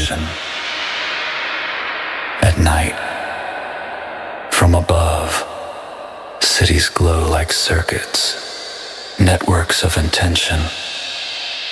vision. At night, from above, cities glow like circuits, networks of intention.